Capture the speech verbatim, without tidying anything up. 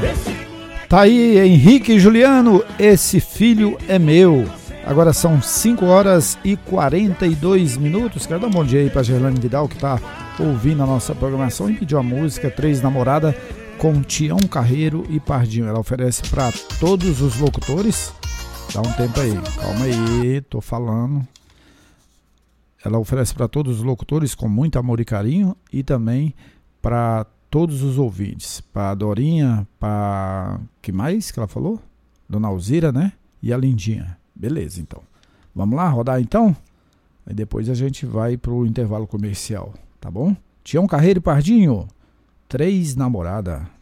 Tá aí, Henrique e Juliano, esse filho é meu. Agora são cinco horas e quarenta e dois minutos. Quero dar um bom dia aí pra Gerlane Vidal, que tá ouvindo a nossa programação e pediu a música Três Namorada com Tião Carreiro e Pardinho. Ela oferece para todos os locutores. Dá um tempo aí, calma aí, tô falando. Ela oferece para todos os locutores com muito amor e carinho e também para todos os ouvintes, para a Dorinha, para que mais que ela falou? Dona Alzira, né? E a Lindinha. Beleza, então. Vamos lá, rodar então? Aí depois a gente vai pro intervalo comercial, tá bom? Tião Carreiro e Pardinho, Três Namorada.